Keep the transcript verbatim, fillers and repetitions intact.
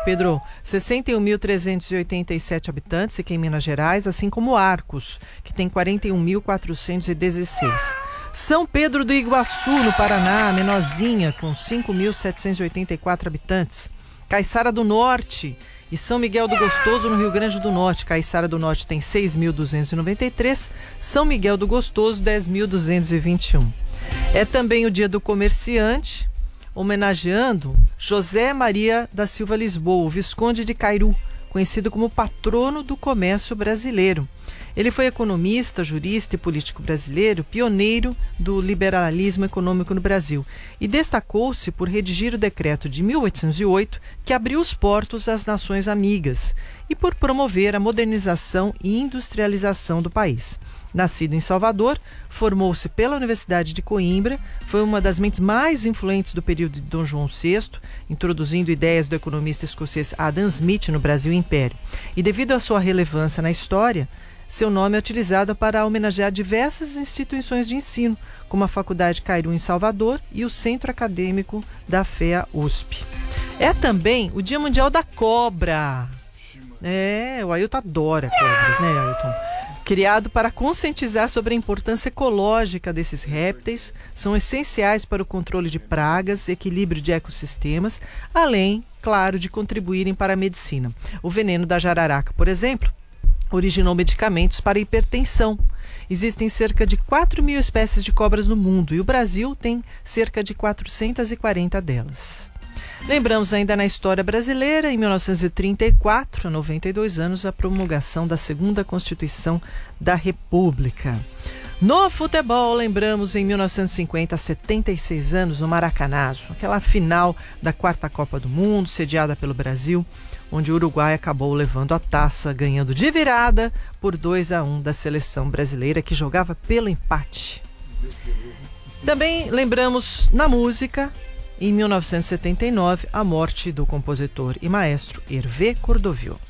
Pedro. sessenta e um mil trezentos e oitenta e sete habitantes, aqui em Minas Gerais, assim como Arcos, que tem quarenta e um mil quatrocentos e dezesseis. São Pedro do Iguaçu, no Paraná, menorzinha, com cinco mil setecentos e oitenta e quatro habitantes. Caiçara do Norte e São Miguel do Gostoso, no Rio Grande do Norte. Caiçara do Norte tem seis mil duzentos e noventa e três, São Miguel do Gostoso, dez mil duzentos e vinte e um. É também o Dia do Comerciante, homenageando José Maria da Silva Lisboa, o Visconde de Cairu, conhecido como patrono do comércio brasileiro. Ele foi economista, jurista e político brasileiro, pioneiro do liberalismo econômico no Brasil, e destacou-se por redigir o decreto de mil oitocentos e oito, que abriu os portos às nações amigas, e por promover a modernização e industrialização do país. Nascido em Salvador, formou-se pela Universidade de Coimbra, foi uma das mentes mais influentes do período de Dom João sexto, introduzindo ideias do economista escocês Adam Smith no Brasil Império. E devido à sua relevância na história, seu nome é utilizado para homenagear diversas instituições de ensino, como a Faculdade Cairu em Salvador e o Centro Acadêmico da F E A U S P. É também o Dia Mundial da Cobra. É, o Ailton adora cobras, né, Ailton? Criado para conscientizar sobre a importância ecológica desses répteis, são essenciais para o controle de pragas, equilíbrio de ecossistemas, além, claro, de contribuírem para a medicina. O veneno da jararaca, por exemplo, originou medicamentos para hipertensão. Existem cerca de quatro mil espécies de cobras no mundo e o Brasil tem cerca de quatrocentas e quarenta delas. Lembramos ainda na história brasileira, em mil novecentos e trinta e quatro, há noventa e dois anos, a promulgação da segunda Constituição da República. No futebol, lembramos em mil novecentos e cinquenta, há setenta e seis anos, no Maracanazo, aquela final da quarta Copa do Mundo, sediada pelo Brasil, onde o Uruguai acabou levando a taça, ganhando de virada por dois a um da seleção brasileira, que jogava pelo empate. Também lembramos na música, em mil novecentos e setenta e nove, a morte do compositor e maestro Hervé Cordovil.